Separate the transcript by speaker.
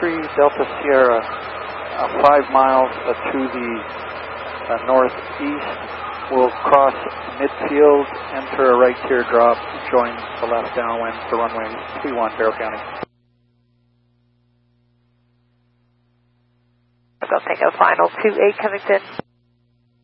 Speaker 1: Delta Sierra, 5 miles to the northeast. We'll cross midfield, enter a right teardrop, join the left downwind for runway 31, Barrow County.
Speaker 2: I'll take a final 28 Covington.